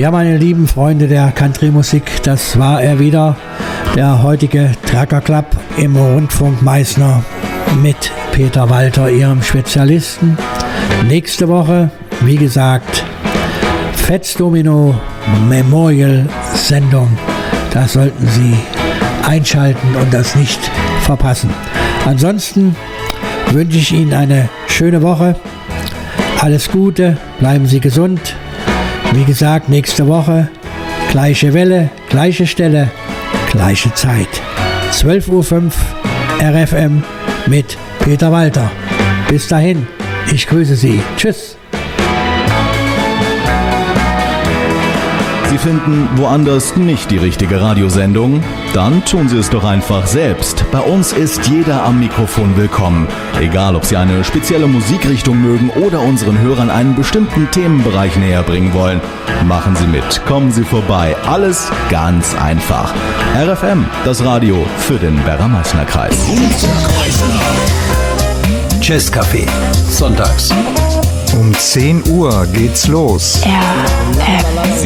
Ja, meine lieben Freunde der Country-Musik, das war er wieder, der heutige Tracker Club im Rundfunk Meißner mit Peter Walter, ihrem Spezialisten. Nächste Woche, wie gesagt, Fats Domino Memorial Sendung. Da sollten Sie einschalten und das nicht verpassen. Ansonsten wünsche ich Ihnen eine schöne Woche. Alles Gute, bleiben Sie gesund. Wie gesagt, nächste Woche gleiche Welle, gleiche Stelle, gleiche Zeit. 12.05 Uhr RFM mit Peter Walter. Bis dahin, ich grüße Sie. Tschüss. Sie finden woanders nicht die richtige Radiosendung? Dann tun Sie es doch einfach selbst. Bei uns ist jeder am Mikrofon willkommen. Egal, ob Sie eine spezielle Musikrichtung mögen oder unseren Hörern einen bestimmten Themenbereich näher bringen wollen. Machen Sie mit, kommen Sie vorbei. Alles ganz einfach. RFM, das Radio für den Werra-Meißner-Kreis. Jazzcafé, sonntags. Um 10 Uhr geht's los. RFM.